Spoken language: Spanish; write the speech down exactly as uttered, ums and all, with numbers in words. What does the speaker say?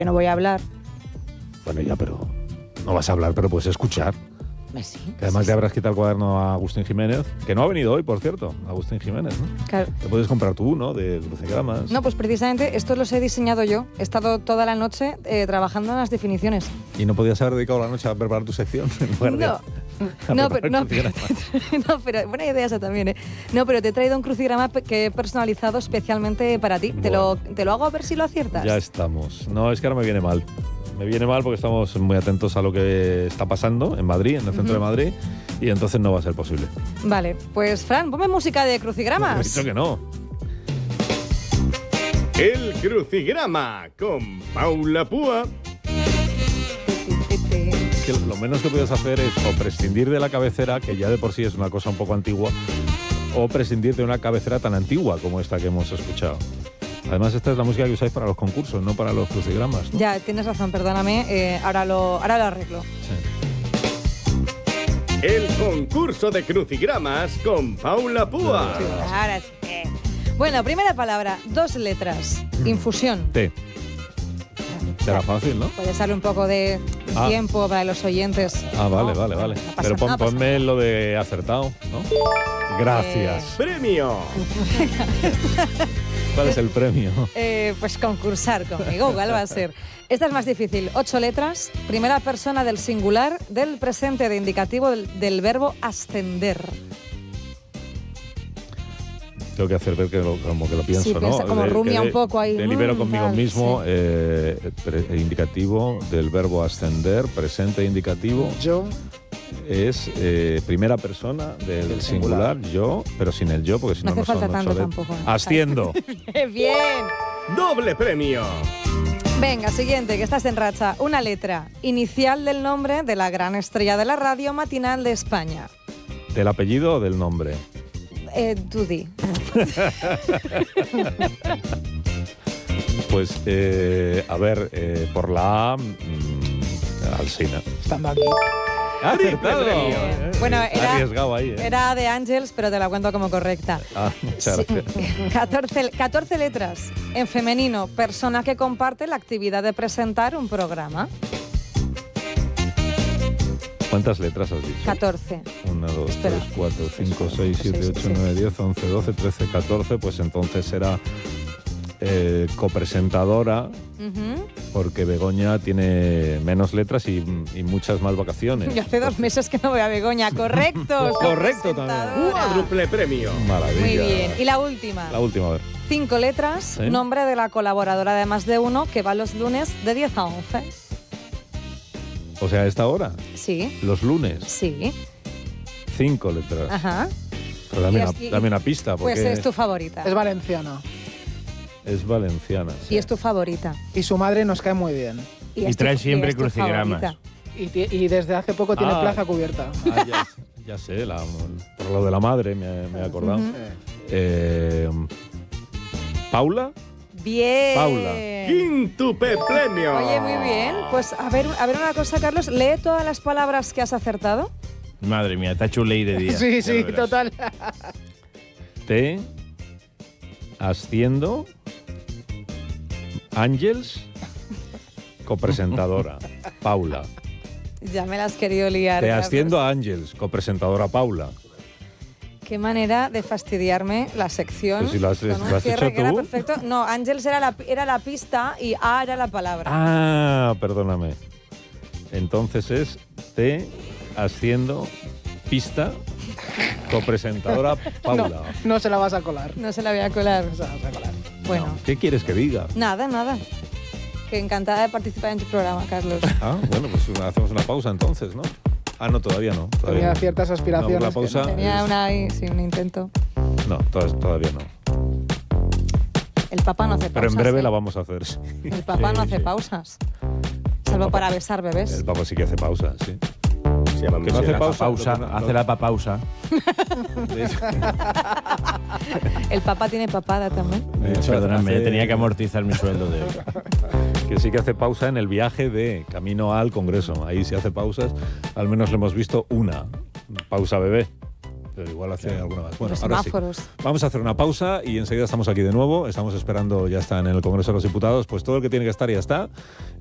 que no voy a hablar. Bueno, ya, pero no vas a hablar, pero puedes escuchar. Sí, Que además sí, le habrás quitado el cuaderno a Agustín Jiménez, que no ha venido hoy, por cierto, Agustín Jiménez, ¿no? Claro. Te puedes comprar tú, ¿no? De crucigramas. No, pues precisamente estos los he diseñado yo. He estado toda la noche eh, trabajando en las definiciones. ¿Y no podías haber dedicado la noche a preparar tu sección? En lugar de- No, a no, preparar pero, no, pero, crucigramas. no, pero buena idea esa también, ¿eh? No, pero te he traído un crucigrama pe- que he personalizado especialmente para ti. Te, lo, te lo hago a ver si lo aciertas. Ya estamos. No, es que ahora me viene mal. Me viene mal porque estamos muy atentos a lo que está pasando en Madrid, en el centro Ujú. de Madrid, y entonces no va a ser posible. Vale, pues Fran, ponme música de He crucigramas. dicho que no. El crucigrama con Paula Púa. Que lo menos que puedes hacer es o prescindir de la cabecera, que ya de por sí es una cosa un poco antigua, o prescindir de una cabecera tan antigua como esta que hemos escuchado. Además, esta es la música que usáis para los concursos, no para los crucigramas, ¿no? Ya, tienes razón, perdóname. eh, ahora, lo, ahora lo arreglo. Sí. El concurso de crucigramas con Paula Púa. Ahora sí. Bueno, primera palabra, dos letras. Infusión. T. Será fácil, ¿no? Puedes darle un poco de Ah. tiempo para los oyentes. Ah, vale, No, vale, bueno, vale. no pasa- Pero pon- no pasa ponme lo de acertado, ¿no? Gracias. Premio. ¿Cuál es el premio? Eh, pues concursar conmigo, ¿cuál va a ser? Esta es más difícil. Ocho letras, primera persona del singular, del presente de indicativo del, del verbo ascender. Tengo que hacer ver que lo, como que lo pienso, Sí, ¿no? piensa como De- rumia que un poco ahí. Delibero Mm, conmigo tal, mismo, sí. eh, pre- indicativo del verbo ascender, presente indicativo, Yo, es eh, primera persona del, Del singular, yo, pero sin el yo, porque si No no, hace no falta son tanto ocho letras. tampoco, ¿eh? Asciendo. Bien. Doble premio. Venga, siguiente, que estás en racha. Una letra, inicial del nombre de la gran estrella de la radio matinal de España. ¿Del apellido o del nombre? Eh, tú di. Pues, eh, a ver, eh, por la A, mm, Alsina. estando aquí. ¡Ha acertado! Eh, Bueno, está era- arriesgado ahí, ¿eh? Era de Ángels, pero te la cuento como correcta. Ah, muchas Sí. gracias. catorce, catorce letras. En femenino, persona que comparte la actividad de presentar un programa. ¿Cuántas letras has dicho? catorce. uno, dos, Espera. tres, cuatro, cinco, seis, siete, Sí, ocho, sí, sí. nueve, diez, once, doce, trece, catorce. Pues entonces será eh, copresentadora, Ujú. porque Begoña tiene menos letras y, y muchas más vacaciones. Yo hace dos meses que no voy a Begoña. Correcto. soy Correcto también. presentadora. Cuádruple premio. Maravilla. Muy bien. Y la última. La última, a ver. Cinco letras, Sí. nombre de la colaboradora de Más de Uno, que va los lunes de diez a once. O sea, a esta hora, Sí, los lunes, sí. cinco letras. Ajá. Pero dame, Y una, es- dame una pista, porque Pues es tu favorita. Es valenciana. es valenciana. Y es tu favorita. Y su madre nos cae muy bien. Y es tu- trae siempre es tu crucigramas. favorita. Y, ti- y desde hace poco tiene Ah. plaza cubierta. Ah, ya, ya sé, la- por lo de la madre me, me he acordado. Ujú. Eh, ¿Paula? Bien. Paula. Quíntuple premio. Oye, muy bien. Pues a ver, a ver una cosa, Carlos. Lee todas las palabras que has acertado. Madre mía, te ha hecho un ley de día. Sí, Ya sí, lo verás. total. T. Asciendo. Ángels. Copresentadora. Paula. Ya me la has querido liar. Te Carlos. asciendo a Ángels. Copresentadora Paula. Qué manera de fastidiarme la sección. Pues si lo has- con un lo has cierre hecho que era tú. perfecto. No, Ángels era la, era la pista y A era la palabra. Ah, perdóname. Entonces es T. Asciendo. Pista. Copresentadora Paula. No, no se la vas a colar. No se la voy a colar. No se la vas a colar. Bueno, No. ¿Qué quieres que diga? nada, nada. Que encantada de participar en tu programa, Carlos. Ah, bueno, pues una- hacemos una pausa entonces, ¿no? Ah, no, todavía no. Todavía Tenía no. ciertas No, aspiraciones. la que pausa. no. Tenía es- una ahí, sí, un intento. No, to- todavía no. El papá no hace pausas. Pero en breve ¿eh? la vamos a hacer. sí. El papá Sí, no hace sí. pausas. Salvo papá- para besar bebés. El papá sí que hace pausa, sí. Se llama Que no hace Michelle. pausa. Pausa, lo que no- hace la papausa. El papá tiene papada también. De hecho, Perdóname, hace- tenía que amortizar mi sueldo de... Que sí que hace pausa en el viaje de camino al Congreso. Ahí sí hace pausas. Al menos lo hemos visto una. Pausa bebé. pero igual hace alguna más. Bueno, Los ahora sí. semáforos. Vamos a hacer una pausa y enseguida estamos aquí de nuevo. Estamos esperando, ya está en el Congreso de los Diputados, pues todo el que tiene que estar ya está.